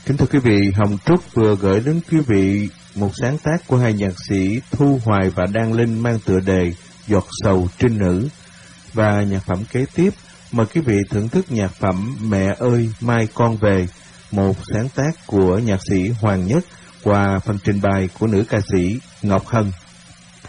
Kính thưa quý vị, Hồng Trúc vừa gửi đến quý vị một sáng tác của hai nhạc sĩ Thu Hoài và Đan Linh mang tựa đề Giọt Sầu Trinh Nữ. Và nhạc phẩm kế tiếp, mời quý vị thưởng thức nhạc phẩm Mẹ ơi mai con về, một sáng tác của nhạc sĩ Hoàng Nhất qua phần trình bày của nữ ca sĩ Ngọc Hân.